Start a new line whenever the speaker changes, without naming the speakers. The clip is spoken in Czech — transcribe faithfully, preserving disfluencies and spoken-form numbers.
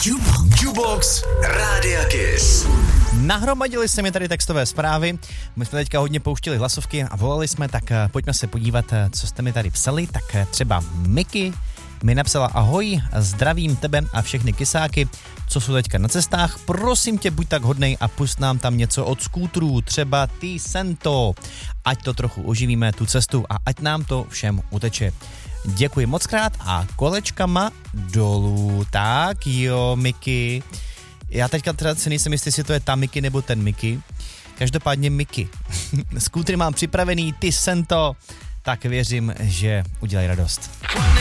Jukebox Rádia Kiss.
Nahromadili se mi tady textové zprávy, my jsme teďka hodně pouštili hlasovky a volali jsme, tak pojďme se podívat, co jste mi tady psali. Tak třeba Miky mi napsala: ahoj, zdravím tebe a všechny kysáky, co jsou teďka na cestách, prosím tě, buď tak hodnej a pust nám tam něco od skútrů, třeba ty Sento, ať to trochu oživíme tu cestu a ať nám to všem uteče. Děkuji moc krát a kolečkama dolů. Tak jo, Miky. Já teďka teda si nejsem jistý, jestli to je ta Miky nebo ten Miky. Každopádně Miky. Skútry mám připravený, ty Sento. Tak věřím, že udělají radost.